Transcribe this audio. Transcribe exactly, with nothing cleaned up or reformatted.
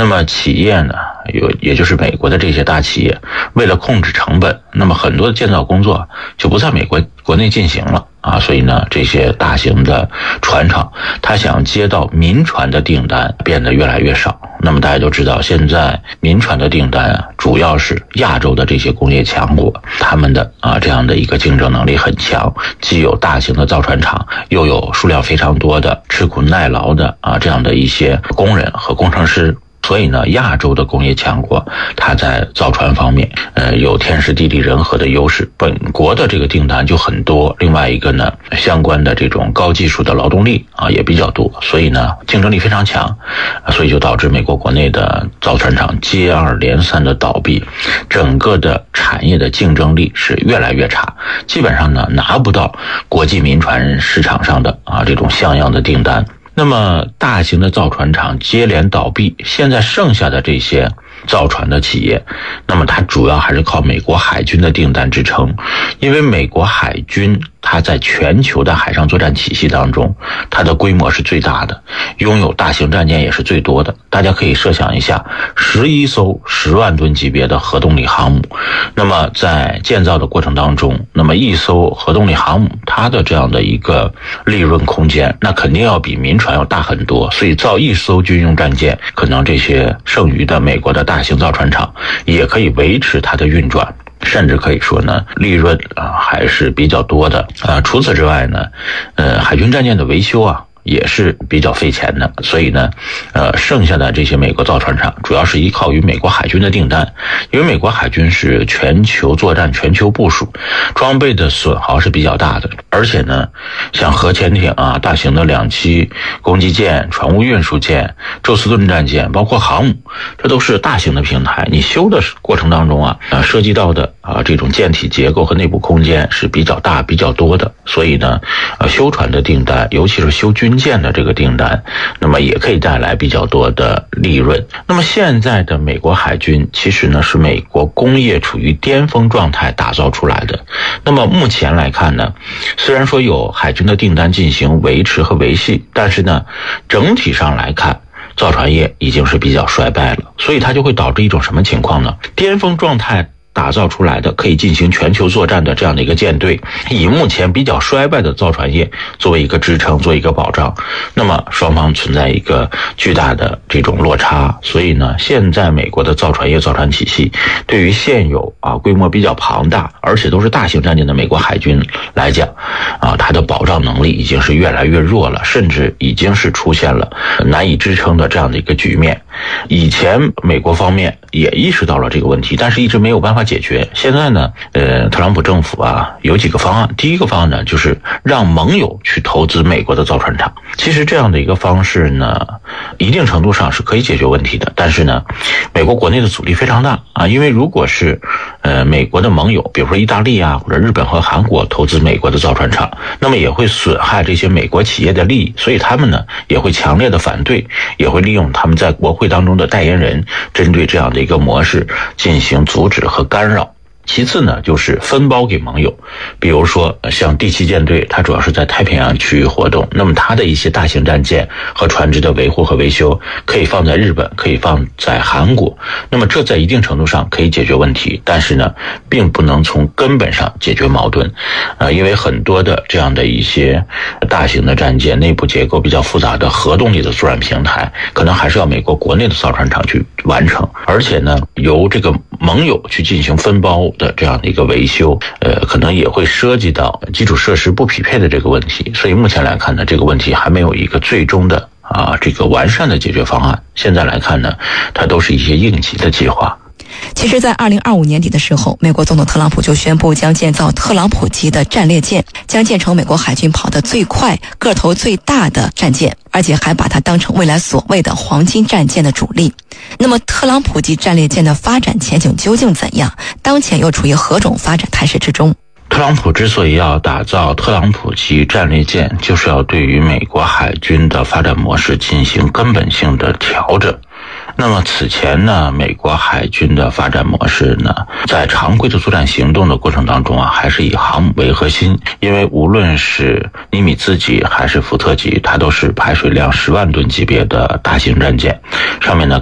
那么企业呢，有也就是美国的这些大企业，为了控制成本，那么很多的建造工作就不在美国国内进行了啊，所以呢，这些大型的船厂，他想接到民船的订单变得越来越少。那么大家都知道，现在民船的订单啊，主要是亚洲的这些工业强国，他们的啊这样的一个竞争能力很强，既有大型的造船厂，又有数量非常多的吃苦耐劳的啊这样的一些工人和工程师。所以呢，亚洲的工业强国，它在造船方面，呃，有天时地利人和的优势。本国的这个订单就很多，另外一个呢，相关的这种高技术的劳动力啊也比较多，所以呢，竞争力非常强，所以就导致美国国内的造船厂接二连三的倒闭，整个的产业的竞争力是越来越差，基本上呢拿不到国际民船市场上的啊这种像样的订单。那么大型的造船厂接连倒闭，现在剩下的这些造船的企业，那么它主要还是靠美国海军的订单支撑，因为美国海军它在全球的海上作战体系当中，它的规模是最大的，拥有大型战舰也是最多的。大家可以设想一下，十一艘十万吨级别的核动力航母，那么在建造的过程当中，那么一艘核动力航母它的这样的一个利润空间，那肯定要比民船要大很多。所以造一艘军用战舰，可能这些剩余的美国的大型造船厂也可以维持它的运转，甚至可以说呢，利润啊还是比较多的啊。除此之外呢，呃，海军战舰的维修啊也是比较费钱的，所以呢，呃，剩下的这些美国造船厂主要是依靠于美国海军的订单，因为美国海军是全球作战、全球部署，装备的损耗是比较大的，而且呢，像核潜艇啊、大型的两栖攻击舰、船坞运输舰、宙斯盾战舰，包括航母，这都是大型的平台，你修的过程当中啊，啊，涉及到的啊这种舰体结构和内部空间是比较大、比较多的，所以呢，呃，修船的订单，尤其是修军舰的这个订单，那么也可以带来比较多的利润。那么现在的美国海军其实呢是美国工业处于巅峰状态打造出来的。那么目前来看呢，虽然说有海军的订单进行维持和维系，但是呢整体上来看，造船业已经是比较衰败了，所以它就会导致一种什么情况呢？巅峰状态打造出来的可以进行全球作战的这样的一个舰队，以目前比较衰败的造船业作为一个支撑，做一个保障，那么双方存在一个巨大的这种落差。所以呢，现在美国的造船业造船体系对于现有啊规模比较庞大而且都是大型战舰的美国海军来讲啊，它的保障能力已经是越来越弱了，甚至已经是出现了难以支撑的这样的一个局面。以前美国方面也意识到了这个问题，但是一直没有办法解决。现在呢，呃，特朗普政府啊有几个方案。第一个方案呢，就是让盟友去投资美国的造船厂。其实这样的一个方式呢，一定程度上是可以解决问题的，但是呢，美国国内的阻力非常大啊，因为如果是呃美国的盟友，比如说意大利啊或者日本和韩国投资美国的造船厂，那么也会损害这些美国企业的利益，所以他们呢也会强烈的反对，也会利用他们在国会当中的代言人，针对这样的一个模式进行阻止和干扰。其次呢，就是分包给盟友，比如说像第七舰队，它主要是在太平洋区域活动，那么它的一些大型战舰和船只的维护和维修可以放在日本，可以放在韩国，那么这在一定程度上可以解决问题，但是呢，并不能从根本上解决矛盾，呃，因为很多的这样的一些大型的战舰内部结构比较复杂的核动力的作战平台，可能还是要美国国内的造船厂去完成，而且呢，由这个盟友去进行分包的这样的一个维修，呃，可能也会涉及到基础设施不匹配的这个问题，所以目前来看呢，这个问题还没有一个最终的啊这个完善的解决方案。现在来看呢，它都是一些应急的计划。 其实在二零二五年底的时候，美国总统特朗普就宣布将建造特朗普级的战列舰，将建成美国海军跑得最快、个头最大的战舰，而且还把它当成未来所谓的黄金战舰的主力。那么特朗普级战列舰的发展前景究竟怎样？当前又处于何种发展态势之中？ 特朗普之所以要打造特朗普级战列舰，就是要对于美国海军的发展模式进行根本性的调整。那么此前呢，美国海军的发展模式呢，在常规的作战行动的过程当中啊，还是以航母为核心，因为无论是尼米兹级还是福特级，它都是排水量十万吨级别的大型战舰，上面呢